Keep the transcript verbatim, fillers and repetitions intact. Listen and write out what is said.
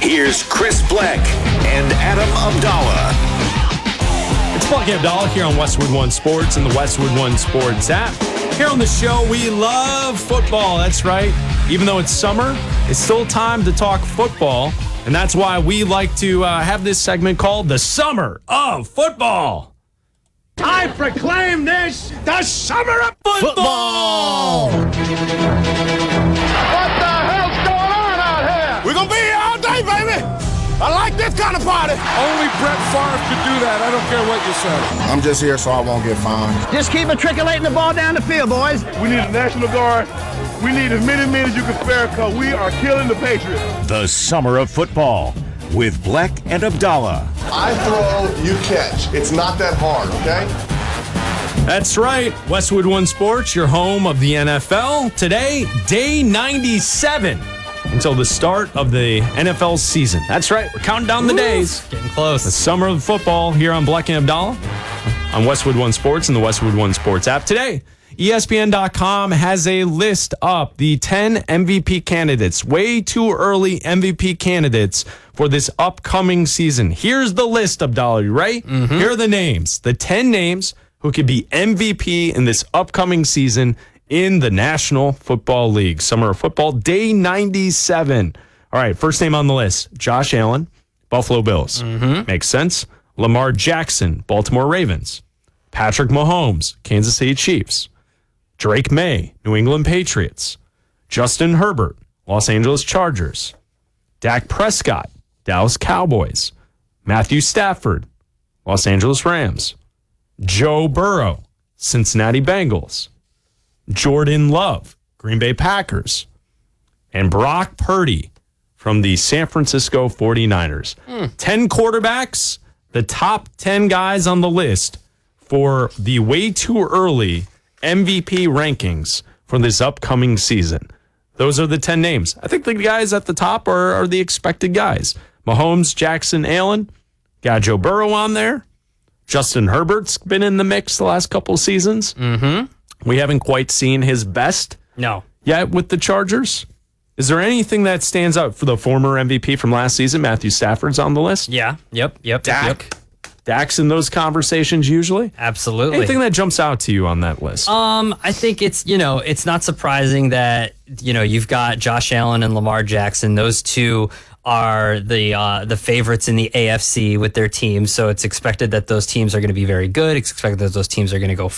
Here's Chris Black and Adam Abdallah. It's Black and Abdallah here on Westwood One Sports and the Westwood One Sports app. Here on the show, we love football. That's right. Even though it's summer, it's still time to talk football. And that's why we like to uh, have this segment called The Summer of Football. I proclaim this the Summer of Football! Football! What the hell's going on out here? We're going to be here all day, baby! I like this kind of party. Only Brett Favre could do that. I don't care what you say. I'm just here so I won't get fined. Just keep matriculating the ball down the field, boys. We need a National Guard. We need as many men as you can spare because we are killing the Patriots. The Summer of Football with Black and Abdallah. I throw, you catch. It's not that hard, okay? That's right. Westwood One Sports, your home of the N F L. Today, day ninety-seven until the start of the N F L season. That's right. We're counting down the days. Getting close. The Summer of Football here on Black and Abdallah on Westwood One Sports and the Westwood One Sports app. Today, E S P N dot com has a list up, the ten M V P candidates, way too early M V P candidates for this upcoming season. Here's the list, Abdallah, you right? Mm-hmm. Here are the names, the ten names who could be M V P in this upcoming season in the National Football League. Summer of Football, day ninety-seven. All right, first name on the list, Josh Allen, Buffalo Bills. Mm-hmm. Makes sense. Lamar Jackson, Baltimore Ravens. Patrick Mahomes, Kansas City Chiefs. Drake May, New England Patriots. Justin Herbert, Los Angeles Chargers. Dak Prescott, Dallas Cowboys. Matthew Stafford, Los Angeles Rams. Joe Burrow, Cincinnati Bengals. Jordan Love, Green Bay Packers. And Brock Purdy from the San Francisco forty-niners. Mm. ten quarterbacks, the top ten guys on the list for the way too early M V P rankings for this upcoming season. Those are the ten names. I think the guys at the top are, are the expected guys. Mahomes, Jackson, Allen. Got Joe Burrow on there. Justin Herbert's been in the mix the last couple of seasons. Mm-hmm. We haven't quite seen his best No. yet with the Chargers. Is there anything that stands out for the former M V P from last season? Matthew Stafford's on the list. Yeah. Yep. Yep. Dak. Yep. Dak's in those conversations usually. Absolutely. Anything that jumps out to you on that list? Um, I think it's, you know, it's not surprising that, you know, you've got Josh Allen and Lamar Jackson. Those two are the uh, the favorites in the A F C with their teams. So it's expected that those teams are going to be very good. It's expected that those teams are going to go